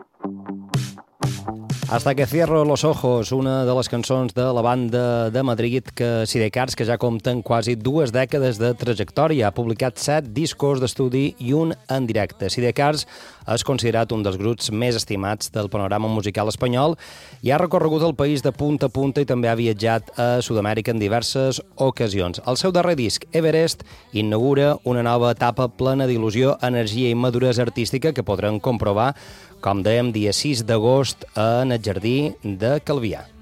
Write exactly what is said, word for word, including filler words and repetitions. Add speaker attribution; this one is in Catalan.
Speaker 1: Hasta que cierro los ojos, una de les cançons de la banda de Madrid, que Sidecars, que ja compten quasi dues dècades de trajectòria. Ha publicat set discos d'estudi i un en directe. Sidecars és considerat un dels grups més estimats del panorama musical espanyol i ha recorregut el país de punta a punta i també ha viatjat a Sud-amèrica en diverses ocasions. El seu darrer disc, Everest, inaugura una nova etapa plena d'il·lusió, energia i maduresa artística que podran comprovar, com dèiem, dia sis d'agost en el Jardí de Calvià.